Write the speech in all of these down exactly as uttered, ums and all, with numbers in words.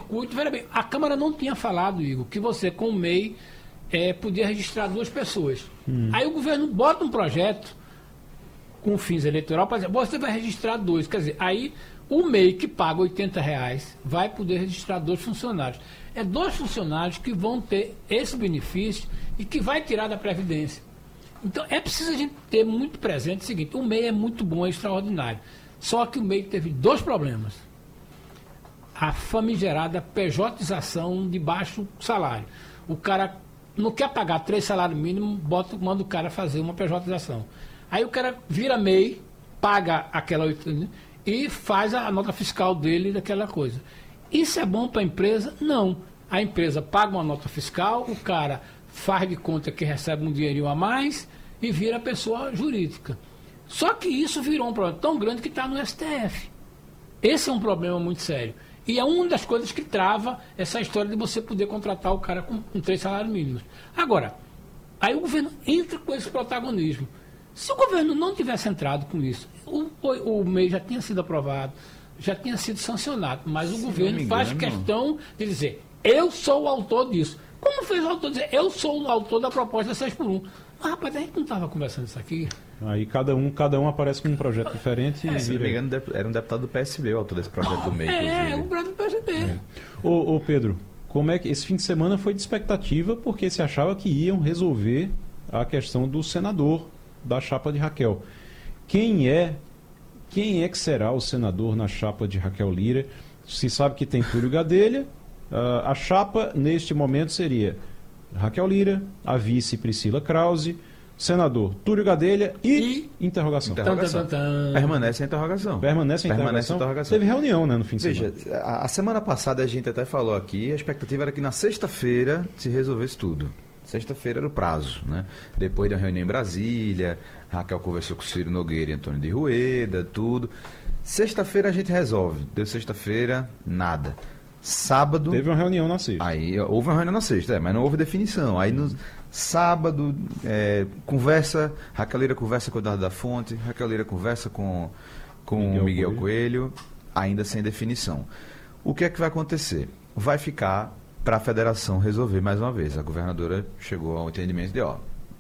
curto-circuito. Veja bem, a Câmara não tinha falado, Igor, que você com o M E I é, podia registrar duas pessoas. Hum. Aí o governo bota um projeto com fins eleitorais para dizer, você vai registrar dois. Quer dizer, aí o M E I que paga oitenta reais vai poder registrar dois funcionários. É dois funcionários que vão ter esse benefício e que vai tirar da Previdência. Então é preciso a gente ter muito presente o seguinte, o M E I é muito bom, é extraordinário. Só que o M E I teve dois problemas. A famigerada pejotização de baixo salário. O cara não quer pagar três salários mínimos, bota, manda o cara fazer uma pejotização. Aí o cara vira M E I, paga aquela e faz a nota fiscal dele daquela coisa. Isso é bom para a empresa? Não. A empresa paga uma nota fiscal, o cara faz de conta que recebe um dinheirinho a mais e vira pessoa jurídica. Só que isso virou um problema tão grande que está no S T F. Esse é um problema muito sério. E é uma das coisas que trava essa história de você poder contratar o cara com, com três salários mínimos. Agora, aí o governo entra com esse protagonismo. Se o governo não tivesse entrado com isso, o, o, o M E I já tinha sido aprovado, já tinha sido sancionado, mas o Se governo faz questão de dizer, eu sou o autor disso. Como fez o autor dizer, eu sou o autor da proposta seis por um? Mas, rapaz, a gente não estava conversando isso aqui. Aí cada um, cada um aparece com um projeto diferente. É, e se não me engano, era um deputado do P S B, o autor desse projeto do M E I. É, o projeto do P S B. É. Ô, ô Pedro, como é que esse fim de semana foi de expectativa, porque se achava que iam resolver a questão do senador da chapa de Raquel. Quem é, quem é que será o senador na chapa de Raquel Lira? Se sabe que tem Túlio Gadelha, uh, a chapa neste momento seria Raquel Lira, a vice Priscila Krause, senador Túlio Gadelha e, e... interrogação. interrogação. Tan, tan, tan. Permanece a interrogação. Permanece a interrogação. Permanece a interrogação. Teve reunião, né, no fim de Veja, semana. A, a semana passada a gente até falou aqui, a expectativa era que na sexta-feira se resolvesse tudo. Sexta-feira era o prazo, né? Depois da reunião em Brasília, Raquel conversou com o Ciro Nogueira e Antônio de Rueda, tudo. Sexta-feira a gente resolve. Deu sexta-feira, nada. Sábado... Teve uma reunião na sexta. Aí houve uma reunião na sexta, é, mas não houve definição. Aí no sábado, é, conversa, Raquel Lira conversa com o Eduardo da Fonte, Raquel Lira conversa com, com Miguel, Miguel Coelho. Coelho, ainda sem definição. O que é que vai acontecer? Vai ficar para a federação resolver mais uma vez. A governadora chegou ao entendimento de, ó,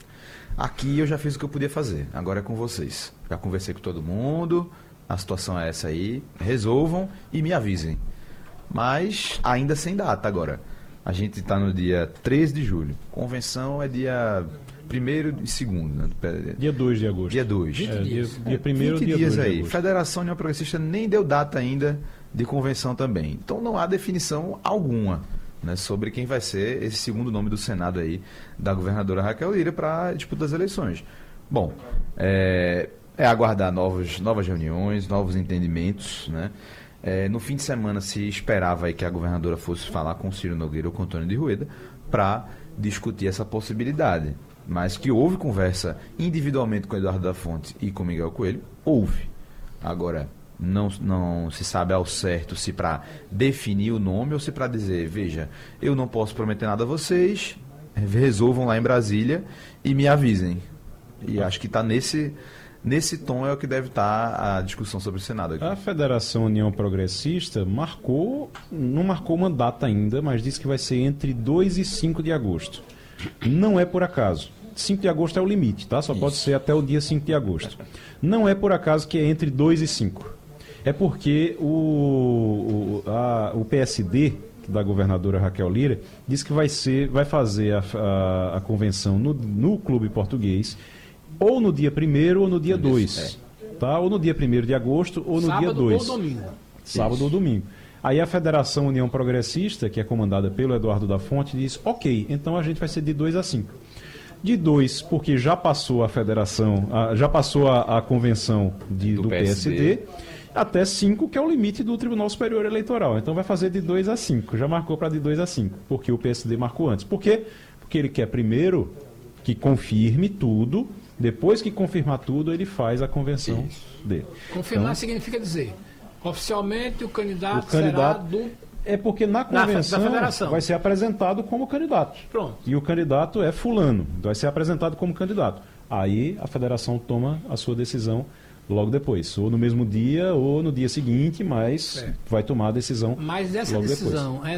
aqui eu já fiz o que eu podia fazer, agora é com vocês. Já conversei com todo mundo, a situação é essa aí, resolvam e me avisem. Mas ainda sem data agora. A gente está no dia treze de julho. Convenção é dia primeiro e segundo. Né? Dia dois de agosto. Dia dois. É, dia dia primeiro, dia dias dois aí. de agosto. Federação União Progressista nem deu data ainda de convenção também. Então não há definição alguma, né, sobre quem vai ser esse segundo nome do Senado aí, da governadora Raquel Lira, para a disputa das eleições. Bom, é, é aguardar novos, novas reuniões, novos entendimentos, né? É, no fim de semana se esperava aí que a governadora fosse falar com o Ciro Nogueira ou com o Antônio de Rueda para discutir essa possibilidade. Mas que houve conversa individualmente com o Eduardo da Fonte e com o Miguel Coelho, houve. Agora, não, não se sabe ao certo se para definir o nome ou se para dizer, veja, eu não posso prometer nada a vocês, resolvam lá em Brasília e me avisem. E acho que está nesse... Nesse tom é o que deve estar a discussão sobre o Senado aqui. A Federação União Progressista marcou, não marcou uma data ainda, mas disse que vai ser entre dois e cinco de agosto. Não é por acaso. cinco de agosto é o limite, tá? Só Isso. pode ser até o dia cinco de agosto. Não é por acaso que é entre dois e cinco. É porque o, o, a, o P S D, da governadora Raquel Lira, disse que vai, ser, vai fazer a, a, a convenção no, no Clube Português ou no dia primeiro ou no dia dois, é. tá? Ou no dia primeiro de agosto ou no Sábado dia dois. Sábado ou domingo. Sábado Isso. ou domingo. Aí a Federação União Progressista, que é comandada pelo Eduardo da Fonte, diz, ok, então a gente vai ser de dois a cinco. De dois, porque já passou a federação, a, já passou a, a convenção de, do, do P S D, P S D, até cinco, que é o limite do Tribunal Superior Eleitoral. Então vai fazer de dois a cinco. Já marcou para de dois a cinco, porque o P S D marcou antes. Por quê? Porque ele quer primeiro que confirme tudo. Depois que confirmar tudo, ele faz a convenção Isso. dele. Confirmar então, significa dizer, oficialmente o candidato, o candidato será do... É porque na convenção na, vai ser apresentado como candidato. Pronto. E o candidato é fulano, vai ser apresentado como candidato. Aí a federação toma a sua decisão logo depois. Ou no mesmo dia, ou no dia seguinte, mas é. vai tomar a decisão mas essa logo decisão depois. É